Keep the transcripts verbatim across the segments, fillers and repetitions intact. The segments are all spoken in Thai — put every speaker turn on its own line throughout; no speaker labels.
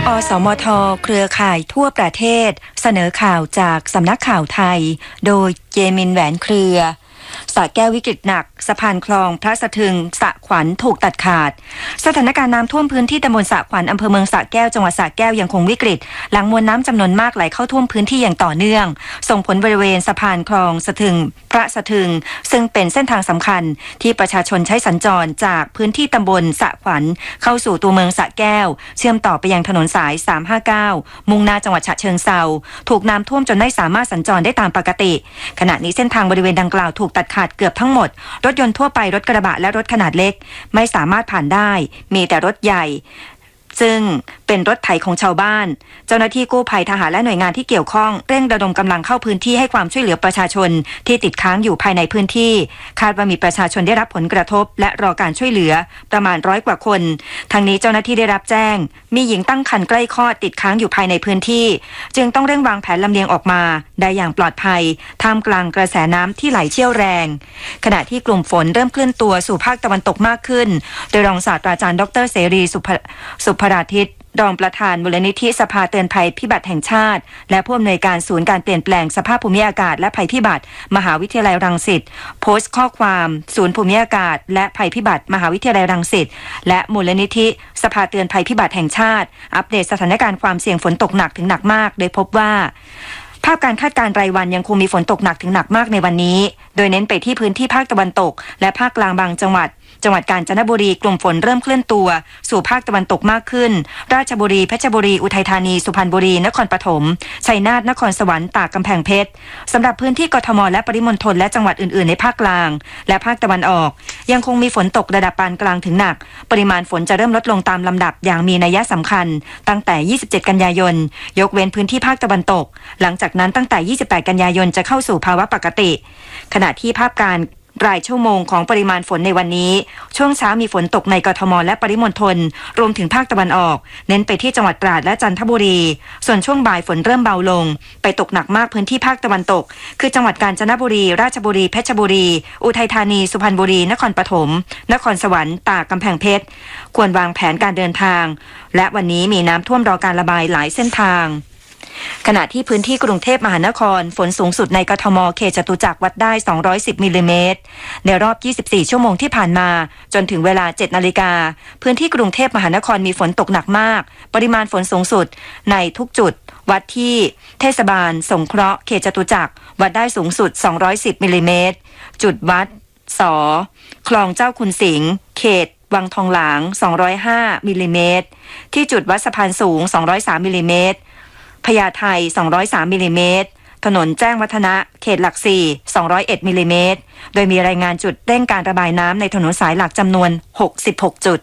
อสมทเครือข่ายทั่วประเทศเสนอข่าวจากสำนักข่าวไทยโดยเจมินแหวนเครือสระแก้ววิกฤตหนักสะพานคลองพระสะทึงสระขวัญถูกตัดขาดสถานการณ์น้ำท่วมพื้นที่ตำบลสระขวัญอำเภอเมืองสระแก้วจังหวัดสระแก้วยังคงวิกฤตหลังมวลน้ำจำนวนมากไหลเข้าท่วมพื้นที่อย่างต่อเนื่องส่งผลบริเวณสะพานคลองสะทึงพระสะทึงซึ่งเป็นเส้นทางสำคัญที่ประชาชนใช้สัญจรจากพื้นที่ตำบลสระขวัญเข้าสู่ตัวเมืองสระแก้วเชื่อมต่อไปยังถนนสายสามห้าเก้ามุ่งหน้าจังหวัดฉะเชิงเทราถูกน้ำท่วมจนไม่สามารถสัญจรได้ตามปกติขณะนี้เส้นทางบริเวณดังกล่าวถูกตัดขาดเกือบทั้งหมดรถยนต์ทั่วไปรถกระบะและรถขนาดเล็กไม่สามารถผ่านได้มีแต่รถใหญ่ซึ่งเป็นรถไถของชาวบ้านเจ้าหน้าที่กู้ภัยทหารและหน่วยงานที่เกี่ยวข้องเร่งระดมกำลังเข้าพื้นที่ให้ความช่วยเหลือประชาชนที่ติดค้างอยู่ภายในพื้นที่คาดว่ามีประชาชนได้รับผลกระทบและรอการช่วยเหลือประมาณร้อยกว่าคนทางนี้เจ้าหน้าที่ได้รับแจ้งมีหญิงตั้งครรภ์ใกล้คลอดติดค้างอยู่ภายในพื้นที่จึงต้องเร่งวางแผนลำเลียงออกมาได้อย่างปลอดภัยท่ามกลางกระแสน้ำที่ไหลเชี่ยวแรงขณะที่กลุ่มฝนเริ่มเคลื่อนตัวสู่ภาคตะวันตกมากขึ้นโดยรองศาสตราจารย์ดรเสรีสุภราทิตรองประธานมูลนิธิสภาเตือนภัยพิบัติแห่งชาติและผู้อำนวยการศูนย์การเปลี่ยนแปลงสภาพภูมิอากาศและภัยพิบัติมหาวิทยาลัยรังสิตโพสต์ข้อความศูนย์ภูมิอากาศและภัยพิบัติมหาวิทยาลัยรังสิตและมูลนิธิสภาเตือนภัยพิบัติแห่งชาติอัปเดตสถานการณ์ความเสี่ยงฝนตกหนักถึงหนักมากโดยพบว่าภาพการคาดการณ์รายวันยังคงมีฝนตกหนักถึงหนักมากในวันนี้โดยเน้นไปที่พื้นที่ภาคตะวันตกและภาคกลางบางจังหวัดจังหวัดกาญจนบุรีกลุ่มฝนเริ่มเคลื่อนตัวสู่ภาคตะวันตกมากขึ้นราชบุรีเพชรบุรีอุทัยธานีสุพรรณบุรีนครปฐมชัยนาทนครสวรรค์ตากกำแพงเพชรสำหรับพื้นที่กทมและปริมณฑลและจังหวัดอื่นๆในภาคกลางและภาคตะวันออกยังคงมีฝนตกระดับปานกลางถึงหนักปริมาณฝนจะเริ่มลดลงตามลำดับอย่างมีนัยสำคัญตั้งแต่ยี่สิบเจ็ดกันยายนยกเว้นพื้นที่ภาคตะวันตกหลังจากนั้นตั้งแต่ยี่สิบแปดกันยายนจะเข้าสู่ภาวะปกติขณะที่ภาพการรายชั่วโมงของปริมาณฝนในวันนี้ช่วงเช้ามีฝนตกในกทมและปริมณฑลรวมถึงภาคตะวันออกเน้นไปที่จังหวัดตราดและจันทบุรีส่วนช่วงบ่ายฝนเริ่มเบาลงไปตกหนักมากพื้นที่ภาคตะวันตกคือจังหวัดกาญจนบุรีราชบุรีเพชรบุรีอุทัยธานีสุพรรณบุรีนครปฐมนครสวรรค์ตากกำแพงเพชรควรวางแผนการเดินทางและวันนี้มีน้ำท่วมรอการระบายหลายเส้นทางขณะที่พื้นที่กรุงเทพมหานครฝนสูงสุดในกทมเขตจตุจักรวัดได้สองร้อยสิบมิลลิเมตรในรอบยี่สิบสี่ชั่วโมงที่ผ่านมาจนถึงเวลา เจ็ดนาฬิกาพื้นที่กรุงเทพมหานครมีฝนตกหนักมากปริมาณฝนสูงสุดในทุกจุดวัดที่เทศบาลสงเคราะห์เขตจตุจักรวัดได้สูงสุดสองร้อยสิบมิลลิเมตรจุดวัดสคลองเจ้าคุณสิงห์เขตวังทองหลางสองร้อยห้ามิลลิเมตรที่จุดวัดสะพานสูงสองร้อยสามมิลลิเมตรพญาไทสองร้อยสามมิลลิเมตรถนนแจ้งวัฒนะเขตหลักสี่สองร้อยเอ็ดมิลลิเมตรโดยมีรายงานจุดเร่งการระบายน้ำในถนนสายหลักจำนวนหกสิบหกจุด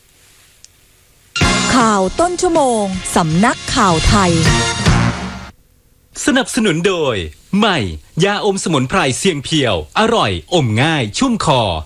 ข่าวต้นชั่วโมงสำนักข่าวไทย
สนับสนุนโดยใหม่ยาอมสมุนไพรเสียงเพียวอร่อยอมง่ายชุ่มคอ